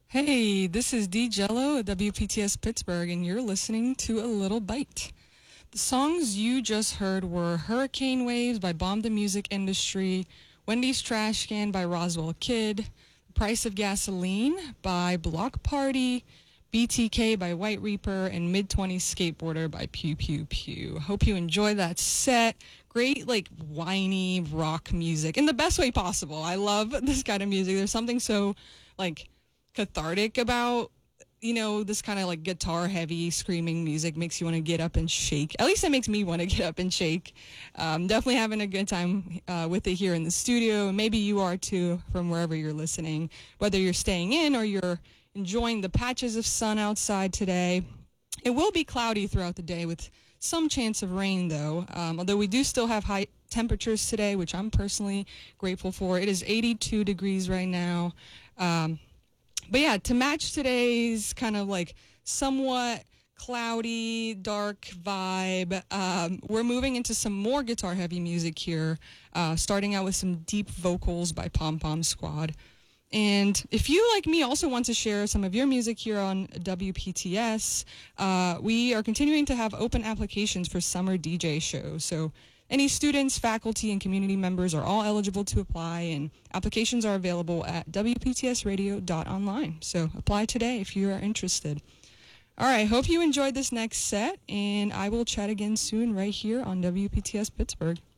Hey, this is D Jello at WPTS Pittsburgh, and you're listening to A Little Bite. The songs you just heard were Hurricane Waves by Bomb the Music Industry, Wendy's Trash Can by Roswell Kid, Price of Gasoline by Block Party, BTK by White Reaper, and Mid 20s Skateboarder by Pew Pew Pew. Hope you enjoy that set. Great, like, whiny rock music in the best way possible. I love this kind of music. There's something so, like, cathartic about this kind of like guitar heavy screaming music. Makes you want to get up and shake. At least it makes me want to get up and shake. Definitely having a good time with it here in the studio, and maybe you are too from wherever you're listening, whether you're staying in or you're enjoying the patches of sun outside today. It will be cloudy throughout the day with some chance of rain, though, although we do still have high temperatures today, which I'm personally grateful for. It is 82 degrees right now. But yeah, to match today's kind of like somewhat cloudy, dark vibe, we're moving into some more guitar-heavy music here, starting out with some deep vocals by Pom Pom Squad. And if you, like me, also want to share some of your music here on WPTS, we are continuing to have open applications for summer DJ shows. So any students, faculty, and community members are all eligible to apply, and applications are available at wptsradio.online. So apply today if you are interested. All right, hope you enjoyed this next set, and I will chat again soon right here on WPTS Pittsburgh.